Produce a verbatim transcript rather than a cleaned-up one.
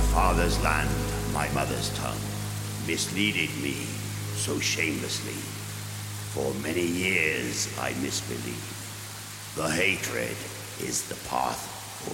father's land, my mother's tongue, misleading me so shamelessly. For many years I misbelieved. The hatred is the path